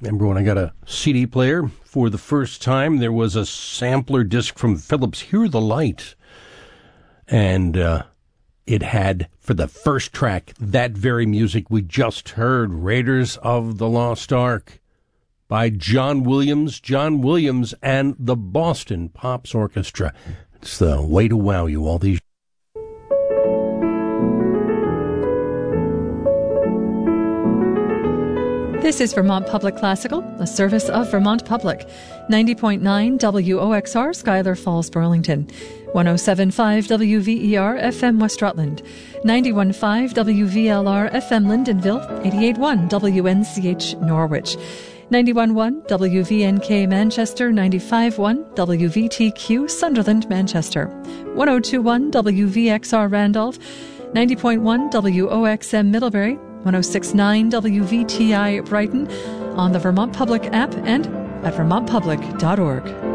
Remember when I got a CD player for the first time, there was a sampler disc from Philips, Hear the Light. And it had, for the first track, that very music we just heard, Raiders of the Lost Ark, by John Williams and the Boston Pops Orchestra. It's the way to wow you all these. This is Vermont Public Classical, a service of Vermont Public. 90.9 WOXR, Schuyler Falls, Burlington. 107.5 WVER, FM West Rutland. 91.5 WVLR, FM Lindenville. 88.1 WNCH, Norwich. 91.1 WVNK Manchester, 95.1 WVTQ Sunderland, Manchester, 102.1 WVXR Randolph, 90.1 WOXM Middlebury, 106.9 WVTI Brighton, on the Vermont Public app and at vermontpublic.org.